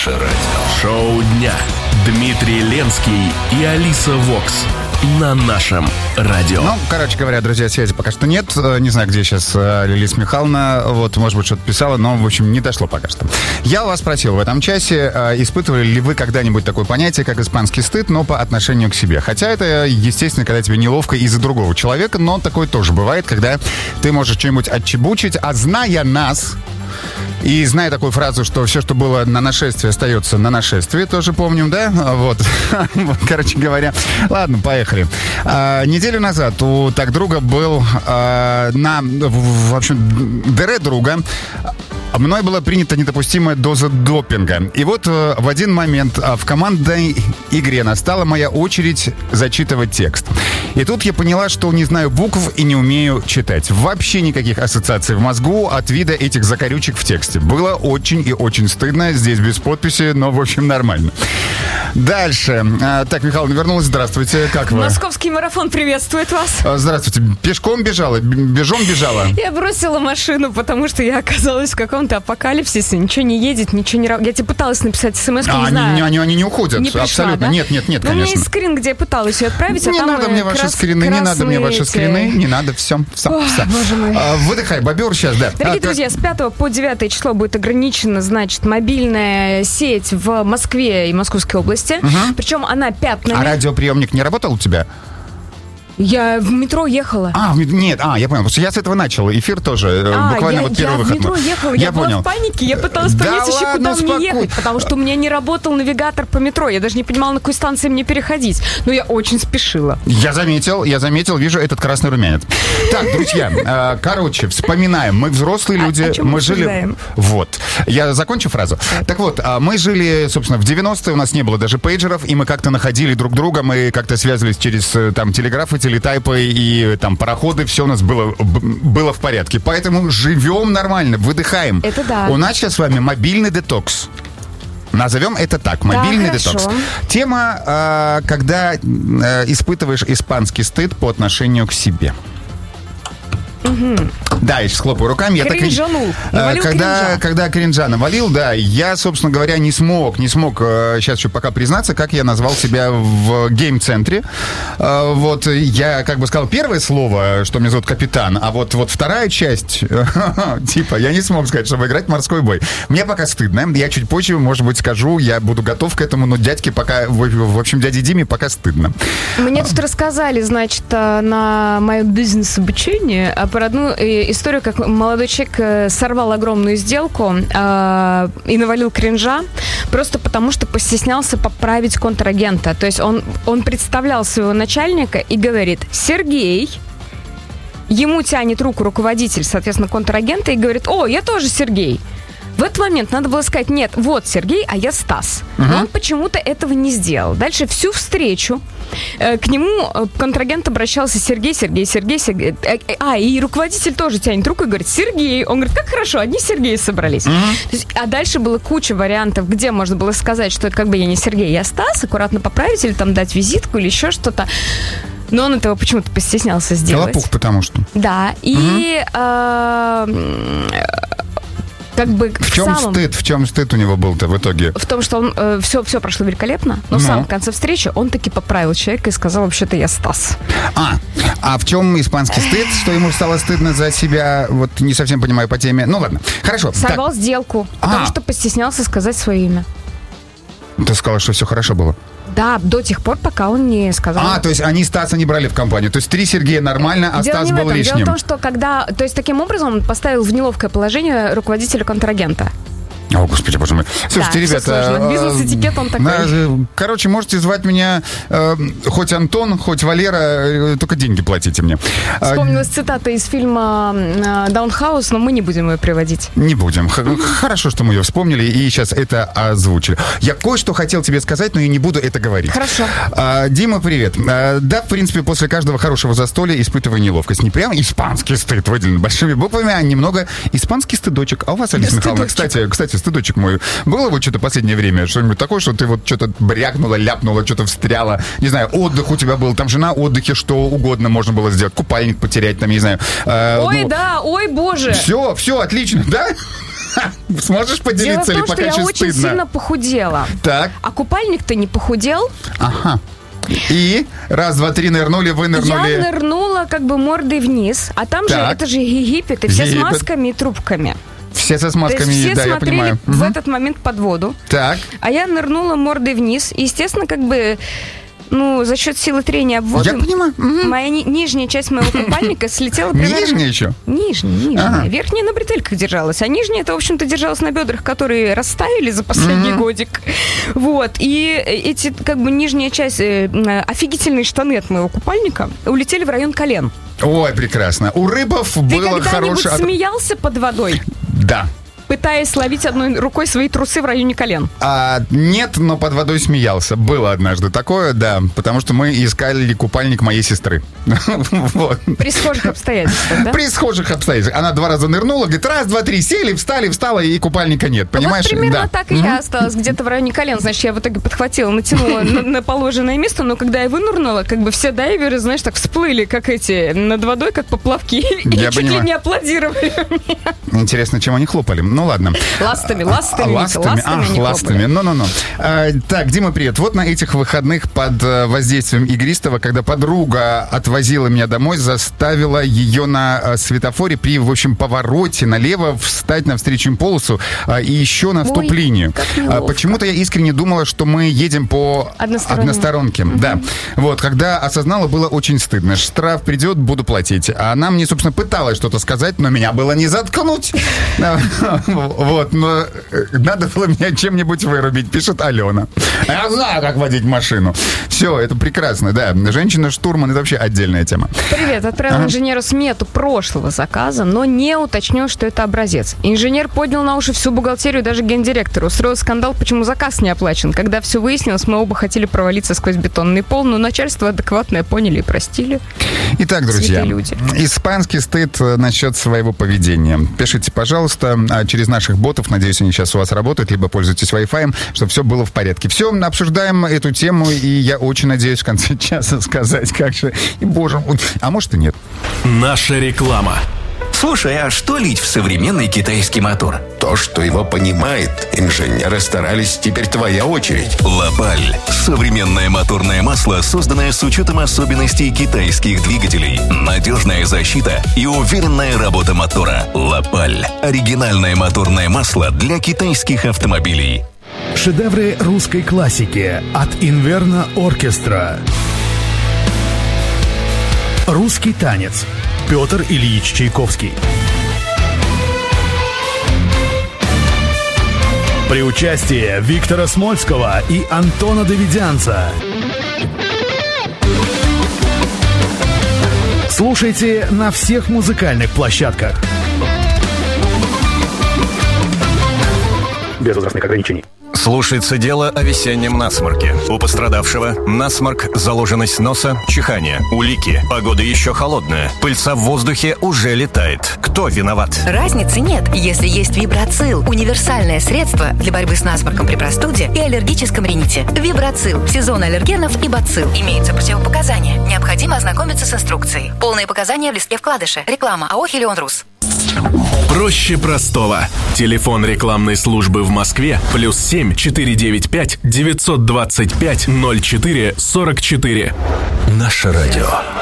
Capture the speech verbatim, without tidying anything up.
Наше радио. Шоу дня. Дмитрий Ленский и Алиса Вокс на нашем радио. Ну, короче говоря, друзья, связи пока что нет. Не знаю, где сейчас Лилиса Михайловна. Вот, может быть, что-то писала, но, в общем, не дошло пока что. Я у вас спросил в этом часе, испытывали ли вы когда-нибудь такое понятие, как испанский стыд, но по отношению к себе. Хотя это, естественно, когда тебе неловко из-за другого человека, но такое тоже бывает, когда ты можешь что-нибудь отчебучить, а зная нас... И зная такую фразу, что все, что было на нашествии, остается на нашествии, тоже помним, да? Вот, короче говоря. Ладно, поехали. А, неделю назад у так друга был а, на, в общем, ДР друга. Мной была принята недопустимая доза допинга. И вот э, в один момент э, в командной игре настала моя очередь зачитывать текст. И тут я поняла, что не знаю букв и не умею читать. Вообще никаких ассоциаций в мозгу от вида этих закорючек в тексте. Было очень и очень стыдно. Здесь без подписи, но, в общем, нормально. Дальше. А, так, Михайловна вернулась. Здравствуйте. Как вы? Московский марафон приветствует вас. А, здравствуйте. Пешком бежала? Бежом бежала? Я бросила машину, потому что я оказалась в каком-то апокалипсисе. Ничего не едет, ничего не... Я тебе пыталась написать смс-ку, а, не знаю. Они, они, они не уходят. Не пришла, абсолютно. Да? Нет, нет, нет, Но конечно. у меня есть скрин, где я пыталась ее отправить, а не там надо мне крас... ваши скрины, не надо мне ваши эти... скрины, не надо, все, все, Ох, все. боже мой. А, выдыхай, бобер сейчас, да. Дорогие а, друзья, так... с пятого по девятое число будет ограничена, значит, мобильная сеть в Москве и Московской области. Угу. Причем она пятнами. А радиоприемник не работал у тебя? Я в метро ехала. А, нет, а, я понял, потому что я с этого начал, эфир тоже, а, буквально я, вот первый я выход. Я в метро ехала, я, я была понял. в панике, я пыталась да понять еще, ладно, куда мне успокой. ехать, потому что у меня не работал навигатор по метро, я даже не понимала, на какой станции мне переходить, но я очень спешила. Я заметил, я заметил, вижу этот красный румянец. Так, друзья, короче, вспоминаем, мы взрослые люди, а, мы жили... Вот, я закончу фразу. Так вот, мы жили, собственно, в девяностые, у нас не было даже пейджеров, и мы как-то находили друг друга, мы как-то связывались через там телеграфы, телетайпы и там пароходы, все у нас было, было в порядке. Поэтому живем нормально, выдыхаем. Это да. У нас сейчас с вами мобильный детокс. Назовем это так, мобильный да, детокс. Тема, э, когда э, испытываешь испанский стыд по отношению к себе. Угу. Да, я сейчас хлопаю руками. Кринжанул. Я так, когда, кринжа. когда кринжа навалил, да, я, собственно говоря, не смог, не смог сейчас еще пока признаться, как я назвал себя в гейм-центре. Вот, я как бы сказал первое слово, что меня зовут Капитан, а вот, вот вторая часть, типа, я не смог сказать, чтобы играть морской бой. Мне пока стыдно, я чуть позже, может быть, скажу, я буду готов к этому, но дядьке пока, в общем, дяде Диме пока стыдно. Мне тут рассказали, значит, на моем бизнес-обучении про одну историю, как молодой человек сорвал огромную сделку э, и навалил кринжа просто потому, что постеснялся поправить контрагента. То есть он, он представлял своего начальника и говорит: Сергей. Ему тянет руку руководитель, соответственно, контрагента и говорит: о, я тоже Сергей. В этот момент надо было сказать: нет, вот Сергей, а я Стас. Uh-huh. Но он почему-то этого не сделал. Дальше всю встречу э, к нему э, контрагент обращался: Сергей, Сергей, Сергей, Сергей. Э, э, а, и руководитель тоже тянет руку и говорит: Сергей. Он говорит: как хорошо, одни Сергеи собрались. Uh-huh. То есть, а дальше было куча вариантов, где можно было сказать, что как бы я не Сергей, я Стас, аккуратно поправить или там дать визитку или еще что-то. Но он этого почему-то постеснялся сделать. Колопух, потому что. Да, и... Uh-huh. э, Как бы в чем самом... стыд? В чем стыд у него был-то в итоге? В том, что он э, все, все прошло великолепно, но ну. в самом конце встречи он таки поправил человека и сказал: вообще-то я Стас. А, а в чем испанский стыд? Что ему стало стыдно за себя? Вот не совсем понимаю по теме. Ну ладно, хорошо. Сорвал так. сделку, потому а. что постеснялся сказать свое имя. Ты сказала, что все хорошо было? Да, до тех пор, пока он не сказал. А, то есть они Стаса не брали в компанию. То есть три Сергея нормально, а Дело Стас не в был этом. лишним. Дело в том, что когда... То есть таким образом он поставил в неловкое положение руководителя контрагента. О, господи, боже мой. Слушайте, да, ребята... Бизнес-этикет он такой. Да, короче, можете звать меня э, хоть Антон, хоть Валера, э, только деньги платите мне. Вспомнилась цитата из фильма «Даунхаус», но мы не будем ее приводить. Не будем. Хорошо, что мы ее вспомнили и сейчас это озвучили. Я кое-что хотел тебе сказать, но я не буду это говорить. Хорошо. А, Дима, привет. А, да, в принципе, после каждого хорошего застолья испытываю неловкость. Не прям испанский стыд выделен большими буквами, а немного испанский стыдочек. А у вас, Алиса Михайловна, кстати, кстати, стыдочек мой. Было вот что-то последнее время? Что-нибудь такое, что ты вот что-то брякнула, ляпнула, что-то встряла? Не знаю, отдых у тебя был, там же на отдыхе что угодно можно было сделать. Купальник потерять, там, не знаю. Э, ой, ну, да, ой, боже. Все, все, отлично, да? Сможешь поделиться или пока что я еще очень стыдно? сильно похудела. Так. А купальник-то не похудел. Ага. И раз, два, три нырнули, вы нырнули. Я нырнула как бы мордой вниз, а там же, Так. это же Египет, и все Египет. с масками и трубками. Все со То смазками, есть все да, я смотрели понимаю. в Мгм. этот момент под воду. Так. А я нырнула мордой вниз. И, естественно, как бы, ну, за счет силы трения об воду, Я понимаю. Мгм. моя ни- нижняя часть моего купальника слетела примерно... Нижняя еще? Нижняя, нижняя. Ага. Верхняя на бретельках держалась, а нижняя, это, в общем-то, держалась на бедрах, которые растаяли за последний годик. Вот. И эти, как бы, нижняя часть, э, офигительные штаны от моего купальника улетели в район колен. Ой, прекрасно. У рыбов Ты было когда-нибудь хорошее... смеялся под водой, Да. пытаясь ловить одной рукой свои трусы в районе колен? А, нет, но под водой смеялся. Было однажды такое, да. Потому что мы искали купальник моей сестры. Вот. При схожих обстоятельствах, да? При схожих обстоятельствах. Она два раза нырнула, говорит, раз, два, три, сели, встали, встала, и купальника нет. Понимаешь? Вот примерно Да. так и я осталась где-то в районе колен. Значит, я в итоге подхватила, натянула на, на положенное место, но когда я вынурнула, как бы все дайверы, знаешь, так всплыли, как эти, над водой, как поплавки, и Я чуть понимаю. ли не аплодировали. Интересно, чем они хлопали. Ну, ладно. Ластами, ластами, А, Митя, ластами, ластами ах, они ластами. хлопали. Ну-ну-ну. А, так, Дима, привет. Вот на этих выходных под э, воздействием игристого, когда подруга отвозила меня домой, заставила ее на э, светофоре при, в общем, повороте налево встать на встречную полосу а, и еще на стоп-линию. как А, неловко. почему-то я искренне думала, что мы едем по Одностороннему. односторонке. Да. Вот, когда осознала, было очень стыдно. Штраф придет, буду платить. А она мне, собственно, пыталась что-то сказать, но меня было не заткнуть. Вот, но э, надо было меня чем-нибудь вырубить, пишет Алена. Я знаю, как водить машину. Все, это прекрасно, да. Женщина-штурман — это вообще отдельная тема. Привет, отправил Ага. инженеру смету прошлого заказа, но не уточнил, что это образец. Инженер поднял на уши всю бухгалтерию, даже гендиректору. Устроил скандал, почему заказ не оплачен. Когда все выяснилось, мы оба хотели провалиться сквозь бетонный пол, но начальство адекватное поняли и простили. Итак, друзья, Святые люди. испанский стыд э, насчет своего поведения. Пишите, пожалуйста, а, через наших ботов, надеюсь, они сейчас у вас работают, либо пользуйтесь Wi-Fi, чтобы все было в порядке. Все, обсуждаем эту тему, и я очень надеюсь в конце часа сказать, как же, и боже мой, а может и нет. Наша реклама. Слушай, а что лить в современный китайский мотор? То, что его понимает, инженеры старались, теперь твоя очередь. Лапаль. Современное моторное масло, созданное с учетом особенностей китайских двигателей. Надежная защита и уверенная работа мотора. Лапаль. Оригинальное моторное масло для китайских автомобилей. Шедевры русской классики от Инверно Оркестра. Русский танец. Петр Ильич Чайковский. При участии Виктора Смольского и Антона Давидянца. Слушайте на всех музыкальных площадках. Без возрастных ограничений. Слушается дело о весеннем насморке. У пострадавшего насморк, заложенность носа, чихание, улики. Погода еще холодная. Пыльца в воздухе уже летает. Кто виноват? Разницы нет, если есть Вибрацил. Универсальное средство для борьбы с насморком при простуде и аллергическом рините. Вибрацил. Сезон аллергенов и бацилл. Имеются противопоказания. Необходимо ознакомиться с инструкцией. Полные показания в листке вкладыша. Реклама АО «Хелион-Рус». Проще простого. Телефон рекламной службы в Москве плюс семь четыре девять пять девятьсот двадцать пять ноль четыре сорок четыре. Наше радио.